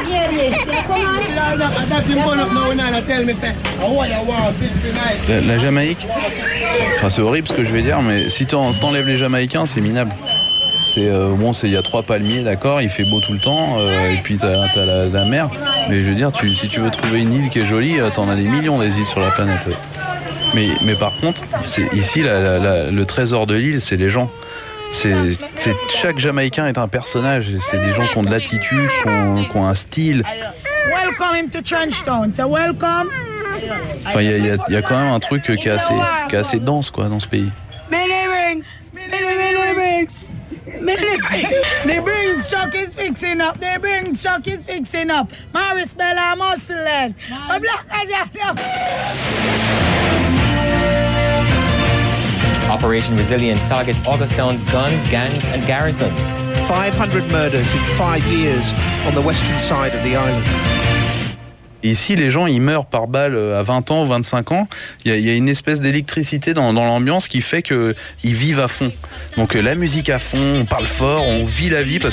La Jamaïque, enfin c'est horrible ce que je vais dire, mais si t'enlèves les Jamaïcains, c'est minable. Il y a 3 palmiers, d'accord, il fait beau tout le temps, et puis t'as la mer. Mais je veux dire, si tu veux trouver une île qui est jolie, t'en as des millions des îles sur la planète. Mais par contre, ici, le trésor de l'île, c'est les gens. Chaque Jamaïcain est un personnage. C'est des gens qui ont de l'attitude, qui ont un style. Welcome to Trenchtown. So welcome. Enfin, il y a quand même un truc qui est assez dense, quoi, dans ce pays. Many rings. The bring truck is fixing up. Morris Bella Muscle. Operation Resilience targets Augustown's guns, gangs and garrison. 500 murders in 5 years on the western side of the island. Ici, les gens, ils meurent par balle à 20 ans, 25 ans. Il y a une espèce d'électricité dans l'ambiance qui fait qu'ils vivent à fond. Donc la musique à fond, on parle fort, on vit la vie parce